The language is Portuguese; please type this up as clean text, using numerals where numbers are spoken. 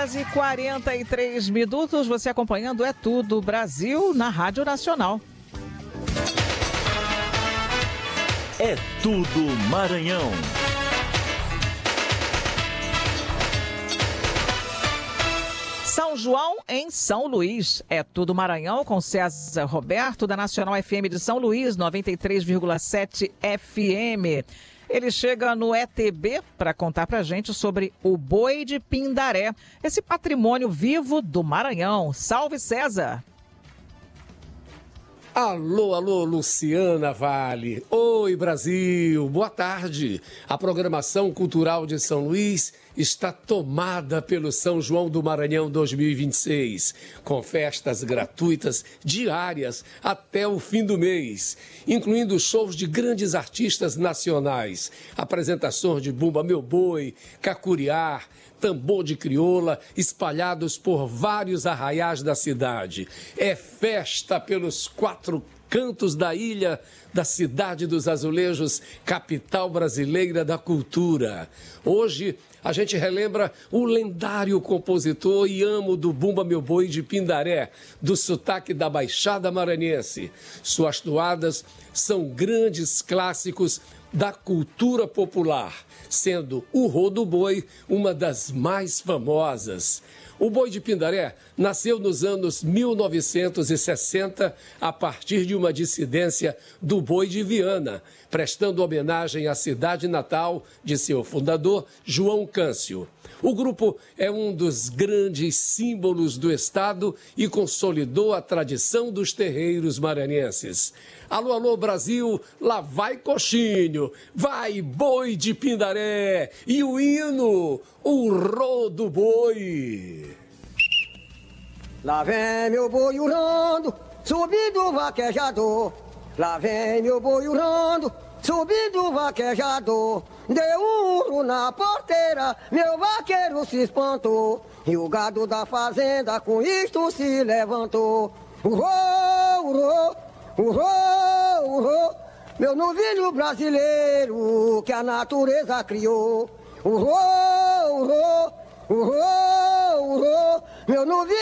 6h43, você acompanhando É Tudo Brasil na Rádio Nacional. É Tudo Maranhão. São João em São Luís. É Tudo Maranhão com César Roberto, da Nacional FM de São Luís, 93,7 FM. Ele chega no ETB para contar para a gente sobre o Boi de Pindaré, esse patrimônio vivo do Maranhão. Salve, César! Alô, Luciana Vale. Oi, Brasil. Boa tarde. A programação cultural de São Luís está tomada pelo São João do Maranhão 2026, com festas gratuitas diárias até o fim do mês, incluindo shows de grandes artistas nacionais, apresentações de Bumba Meu Boi, Cacuriá, tambor de crioula, espalhados por vários arraiais da cidade. É festa pelos 4 cantos da ilha da Cidade dos Azulejos, capital brasileira da cultura. Hoje, a gente relembra o lendário compositor e amo do Bumba Meu Boi de Pindaré, do sotaque da Baixada Maranhense. Suas toadas são grandes clássicos da cultura popular, sendo o Rodo Boi uma das mais famosas. O Boi de Pindaré nasceu nos anos 1960 a partir de uma dissidência do Boi de Viana, prestando homenagem à cidade natal de seu fundador, João Câncio. O grupo é um dos grandes símbolos do estado e consolidou a tradição dos terreiros maranhenses. Alô, Brasil, lá vai coxinho, vai Boi de Pindaré e o hino, o Rodo Boi. Lá vem meu boi urrando, subindo o vaquejador. Lá vem meu boi urrando, subindo o vaquejador. Deu um urro na porteira, meu vaqueiro se espantou. E o gado da fazenda com isto se levantou. Urrou, urrou, urrou, urrou, meu novilho brasileiro que a natureza criou. Urrou, urrou, urrou, urrou, meu novilho